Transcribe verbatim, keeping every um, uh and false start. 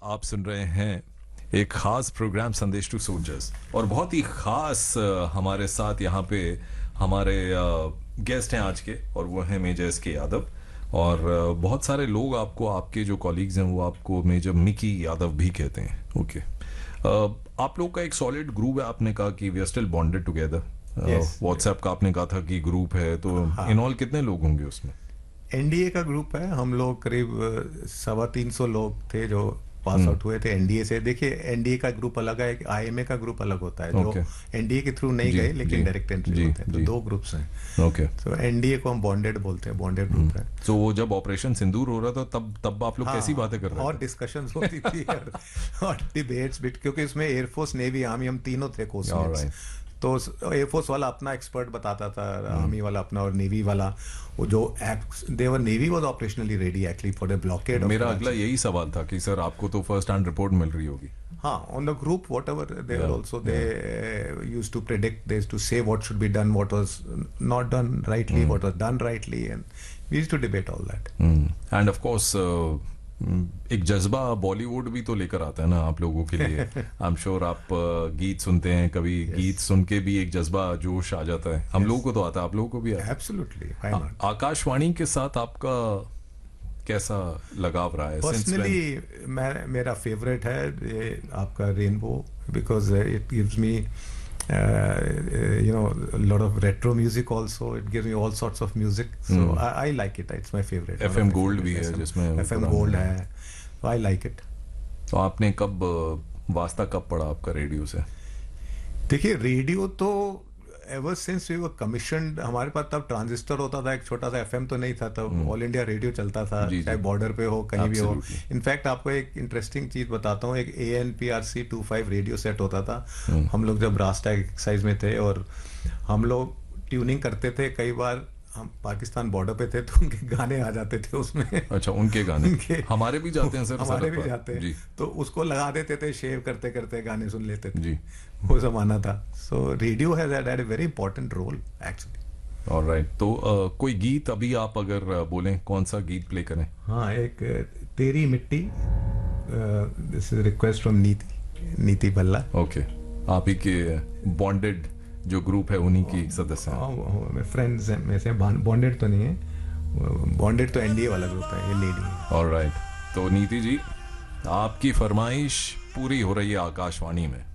आप सुन रहे हैं एक खास प्रोग्राम संदेश टू सोल्जर्स और बहुत ही खास अ, हमारे साथ यहाँ पे हमारे गेस्ट हैं आज के और वो हैं मेजर एस के यादव और अ, बहुत सारे लोग आपको आपके जो कॉलीग्स हैं वो आपको मेजर मिकी यादव भी कहते हैं। ओके अ, आप लोग का एक सॉलिड ग्रुप है। आपने कहा कि we are still bonded together. WhatsApp का आपने कहा था कि ग्रुप है, तो हाँ। इन ऑल कितने लोग होंगे उसमें? एनडीए का ग्रुप है। हम लोग करीब अ, सवा तीन सौ लोग थे जो पास हम्म। आउट हुए थे एनडीए से। देखिए, एनडीए का ग्रुप अलग है, एक आईएमए का ग्रुप अलग होता है जो Okay. एनडीए के थ्रू नहीं जी, गए जी, लेकिन डायरेक्ट एंट्री जी, होते हैं। तो जी। दो ग्रुप्स हैं। ओके तो एनडीए को हम बॉन्डेड बोलते हैं, बॉन्डेड ग्रुप है। तो वो जब ऑपरेशन सिंदूर हो रहा था तब तब आप लोग हाँ, कैसी बातें कर रहे और थे? डिस्कशंस होती थी और, और डिबेट्स भी, क्योंकि इसमें एयरफोर्स नेवी आर्मी हम तीनों थे कोस्टमेट्स। Alright. तो एयरफोर्स वाला अपना एक्सपर्ट बताता था, आर्मी वाला अपना, और नेवी वाला वो जो देवर navy was operationally ready actually for the blockade. मेरा अगला यही सवाल था कि सर आपको तो फर्स्ट हैंड रिपोर्ट मिल रही होगी। हाँ, on the group, whatever they were Yeah, also, they uh, used to predict, they used to say what should be done, what was not done rightly, what was done rightly, and we used to debate all that. End of course एक जज्बा बॉलीवुड भी तो लेकर आता है ना आप लोगों के लिए। आई एम श्योर आप uh, गीत सुनते हैं, कभी Yes. गीत सुन के भी एक जज्बा जोश आ जाता है। हम Yes. लोगों को तो आता है, आप लोगों को भी आता है। Absolutely, why uh- not? Akashvani के साथ आपका कैसा लगाव रहा है? Since when? पर्सनली मैं मेरा फेवरेट है ये आपका rainbow, because it gives me you know lot of retro music also, it gives me all sorts of music, so I like it, it's my favourite. F M gold भी है जिसमें F M gold है, I like it. तो आपने कब uh, वास्ता कब पड़ा आपका रेडियो से? देखिए, रेडियो तो ever since we were commissioned, हमारे पास तब ट्रांजिस्टर होता था, एक छोटा सा एफएम तो नहीं था तब, ऑल इंडिया रेडियो चलता था, जी, जी। चाहे बॉर्डर पे हो कहीं भी हो। Absolutely. इनफैक्ट आपको एक इंटरेस्टिंग चीज बताता हूँ, एक A N P R C to five radio set होता था। हम लोग जब रास्ता एक्सरसाइज में थे और हम लोग ट्यूनिंग करते थे, कई बार हम पाकिस्तान बॉर्डर पे थे तो उनके गाने आ जाते थे उसमें। अच्छा, उनके गाने उनके- हमारे भी जाते हैं सर। हमारे सड़क भी पर। जाते जी हैं, तो उसको लगा देते थे, शेव करते करते गाने सुन लेते थे। जी। वो जमाना था। सो radio has had a very important role actually. Alright, तो uh, कोई गीत अभी आप अगर uh, बोलें, कौन सा गीत प्ले करें? हाँ, एक अ, तेरी मिट्टी, दिस इज रिक्वेस्ट फ्रॉम नीति नीति भल्ला। ओके, आप ही के बॉन्डेड जो ग्रुप है उन्हीं की सदस्य हैं। फ्रेंड्स में से बॉन्डेड तो नहीं है, बॉन्डेड तो एनडीए वाला ग्रुप है, ये लेडी है। ऑलराइट, तो नीति जी आपकी फरमाइश पूरी हो रही है आकाशवाणी में।